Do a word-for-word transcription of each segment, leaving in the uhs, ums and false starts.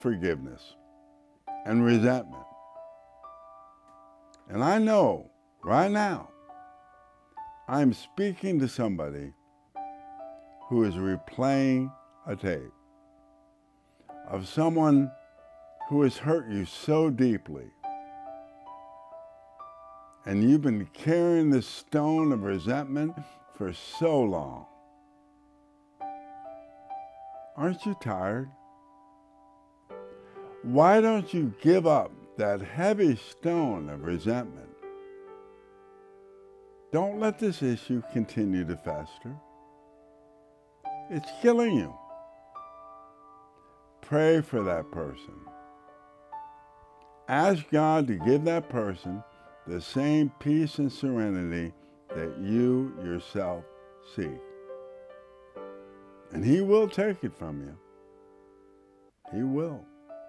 forgiveness and resentment. And I know right now I'm speaking to somebody who is replaying a tape of someone who has hurt you so deeply. And you've been carrying this stone of resentment for so long. Aren't you tired? Why don't you give up that heavy stone of resentment? Don't let this issue continue to fester. It's killing you. Pray for that person. Ask God to give that person the same peace and serenity that you yourself seek. And He will take it from you. He will.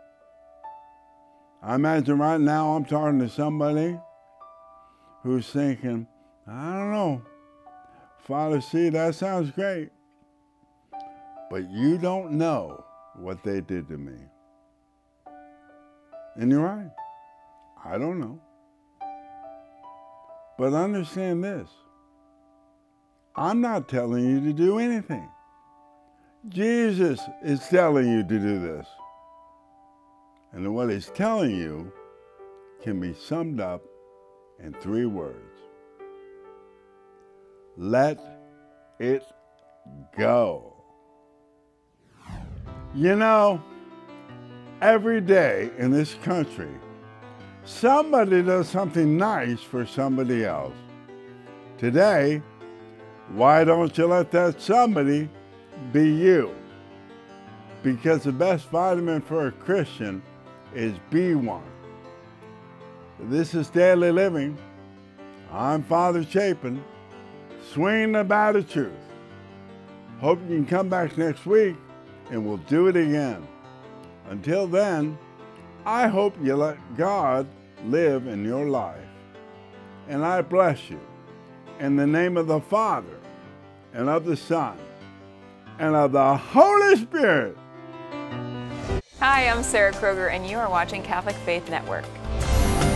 I imagine right now I'm talking to somebody who's thinking, I don't know, Father, see, that sounds great, but you don't know what they did to me. And you're right. I don't know. But understand this. I'm not telling you to do anything. Jesus is telling you to do this. And what He's telling you can be summed up in three words. Let it go. You know, every day in this country, somebody does something nice for somebody else. Today, why don't you let that somebody be you? Because the best vitamin for a Christian is B one. This is Daily Living. I'm Father Chapin, swinging the bat of truth. Hope you can come back next week and we'll do it again. Until then, I hope you let God live in your life. And I bless you in the name of the Father, and of the Son, and of the Holy Spirit. Hi, I'm Sarah Kroger, and you are watching Catholic Faith Network.